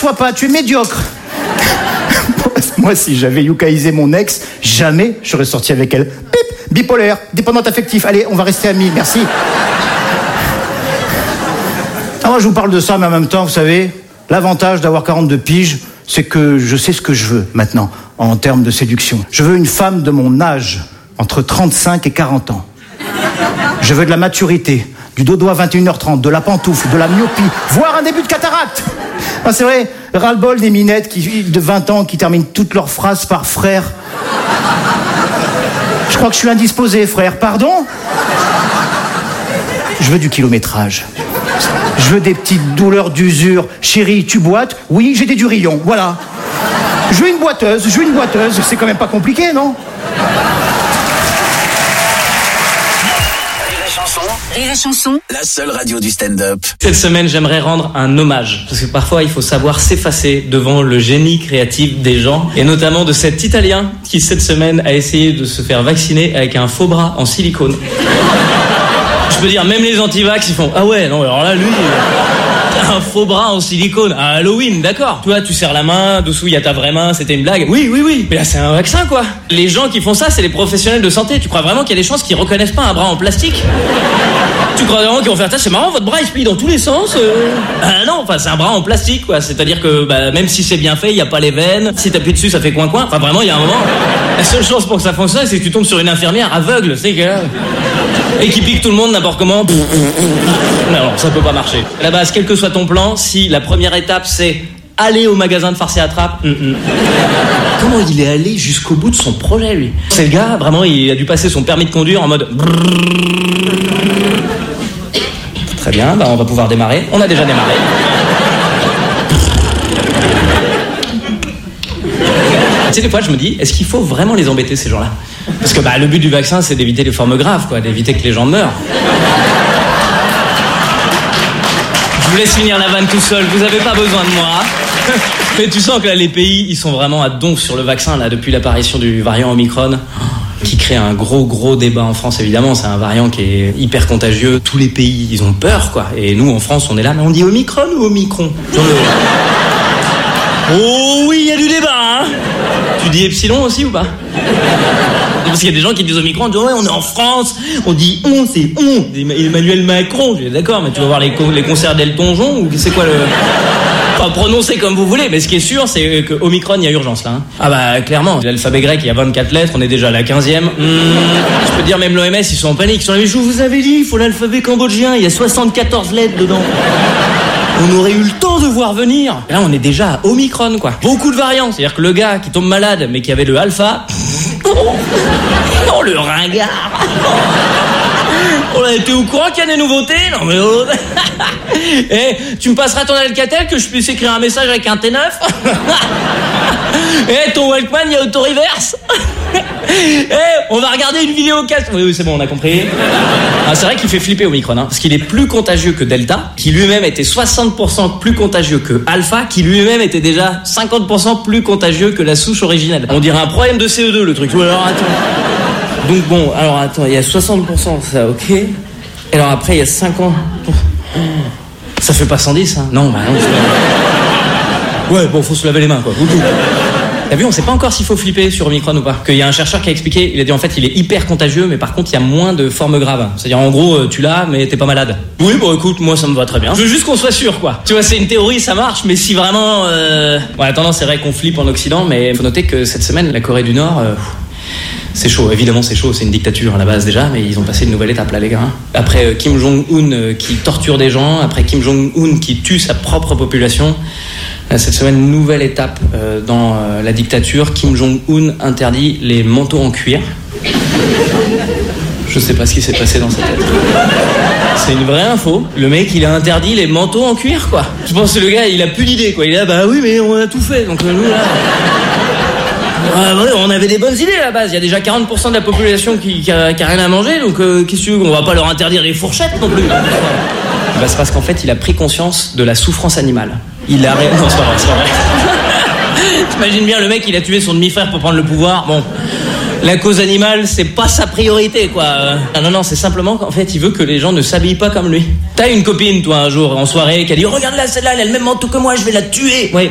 t'assois pas, tu es médiocre. Moi, si j'avais yucaïsé mon ex, jamais j'aurais sorti avec elle. Pip, bipolaire, dépendante affective. Allez, on va rester amis, merci. Ah, moi, je vous parle de ça, mais en même temps, vous savez, l'avantage d'avoir 42 piges, c'est que je sais ce que je veux maintenant, en termes de séduction. Je veux une femme de mon âge, entre 35 et 40 ans. Je veux de la maturité, du dodo à 21h30, de la pantoufle, de la myopie, voire un début de cataracte. Ah, c'est vrai, ras-le-bol des minettes de 20 ans qui terminent toutes leurs phrases par frère. Je crois que je suis indisposé, frère. Pardon ? Je veux du kilométrage. Je veux des petites douleurs d'usure. Chérie, tu boites ? Oui, j'ai des durillons, voilà. Je veux une boiteuse. C'est quand même pas compliqué, non ? Rire et chanson, la seule radio du stand-up. Cette semaine, j'aimerais rendre un hommage, parce que parfois, il faut savoir s'effacer devant le génie créatif des gens, et notamment de cet Italien qui, cette semaine, a essayé de se faire vacciner avec un faux bras en silicone. Je peux dire, même les anti-vax, ils font « Ah ouais, non, alors là, lui... un faux bras en silicone à Halloween, d'accord. Tu vois, tu serres la main, dessous il y a ta vraie main, c'était une blague. Oui. Mais là, c'est un vaccin, quoi. Les gens qui font ça, c'est les professionnels de santé. Tu crois vraiment qu'il y a des chances qu'ils reconnaissent pas un bras en plastique ? Tu crois vraiment qu'ils vont faire ça ? C'est marrant, votre bras il se plie dans tous les sens. Ah non, enfin c'est un bras en plastique, quoi. C'est-à-dire que même si c'est bien fait, il y a pas les veines. Si t'appuies dessus, ça fait coin-coin. Enfin vraiment, il y a un moment. La seule chance pour que ça fonctionne, c'est que tu tombes sur une infirmière aveugle, c'est que et qui pique tout le monde n'importe comment. Non, ça peut pas marcher. À la base, quel que soit ton plan, si la première étape c'est aller au magasin de farce et attrape. Comment il est allé jusqu'au bout de son projet, lui ? C'est le gars, vraiment, il a dû passer son permis de conduire en mode. Très bien, on va pouvoir démarrer. On a déjà démarré. Tu sais, des fois, je me dis, est-ce qu'il faut vraiment les embêter, ces gens-là ? Parce que le but du vaccin, c'est d'éviter les formes graves, quoi, d'éviter que les gens meurent. Je vous laisse finir la vanne tout seul, vous avez pas besoin de moi. Mais tu sens que là, les pays, ils sont vraiment à donf sur le vaccin, là, depuis l'apparition du variant Omicron, qui crée un gros débat en France, évidemment. C'est un variant qui est hyper contagieux. Tous les pays, ils ont peur, quoi. Et nous, en France, on est là, mais on dit Omicron ou Omicron ? Oh oui, il y a du débat, hein. Tu dis Epsilon aussi ou pas ? Parce qu'il y a des gens qui disent Omicron, on dit ouais, on est en France, on dit on, c'est on. Emmanuel Macron, je dis d'accord, mais tu vas voir les concerts d'Elton John ou c'est quoi le... Enfin, prononcez comme vous voulez, mais ce qui est sûr, c'est que Omicron, il y a urgence là. Hein. Ah clairement, l'alphabet grec, il y a 24 lettres, on est déjà à la 15e. Je peux dire, même l'OMS, ils sont en panique. Ils sont là, mais je vous avais dit, il faut l'alphabet cambodgien, il y a 74 lettres dedans. On aurait eu le temps de voir venir. Et là, on est déjà à Omicron, quoi. Beaucoup de variants. C'est-à-dire que le gars qui tombe malade, mais qui avait le alpha... Oh, le ringard. On a été au courant qu'il y a des nouveautés. Non, mais... tu me passeras ton Alcatel que je puisse écrire un message avec un T9. Ton Walkman, il y a auto-reverse. On va regarder une vidéo casse. Oui, c'est bon, on a compris. C'est vrai qu'il fait flipper Omicron, hein, parce qu'il est plus contagieux que Delta, qui lui-même était 60% plus contagieux que Alpha, qui lui-même était déjà 50% plus contagieux que la souche originelle. On dirait un problème de CE2, le truc. Alors, attends. Donc bon, alors attends, il y a 60%, ça, ok. Et alors après, il y a 50%. Ça fait pas 110, hein. Non, non. Ouais, bon, faut se laver les mains, quoi. T'as vu, on sait pas encore s'il faut flipper sur Omicron ou pas. Qu'il y a un chercheur qui a expliqué, il a dit en fait il est hyper contagieux, mais par contre il y a moins de formes graves. C'est-à-dire en gros tu l'as, mais t'es pas malade. Oui, bon écoute, moi ça me va très bien. Je veux juste qu'on soit sûr, quoi. Tu vois, c'est une théorie, ça marche, mais si vraiment... Ouais, attends, c'est vrai qu'on flippe en Occident, mais faut noter que cette semaine, la Corée du Nord... C'est chaud, évidemment c'est chaud, c'est une dictature à la base déjà, mais ils ont passé une nouvelle étape là les gars. Après Kim Jong-un qui torture des gens, après Kim Jong-un qui tue sa propre population, cette semaine nouvelle étape dans la dictature, Kim Jong-un interdit les manteaux en cuir. Je sais pas ce qui s'est passé dans sa tête. C'est une vraie info. Le mec il a interdit les manteaux en cuir quoi. Je pense que le gars il a plus d'idées quoi, il est là bah oui mais on a tout fait donc nous là... on avait des bonnes idées à la base. Il y a déjà 40% de la population qui a rien à manger, donc qu'est-ce que tu veux, on va pas leur interdire les fourchettes non plus. C'est parce qu'en fait, il a pris conscience de la souffrance animale. Il a... Non, c'est pas vrai. T'imagines bien, le mec, il a tué son demi-frère pour prendre le pouvoir. Bon, la cause animale, c'est pas sa priorité, quoi. Non, c'est simplement qu'en fait, il veut que les gens ne s'habillent pas comme lui. T'as une copine, toi, un jour, en soirée, qui a dit « Regarde là, celle-là, elle a le même manteau que moi, je vais la tuer !» Ouais.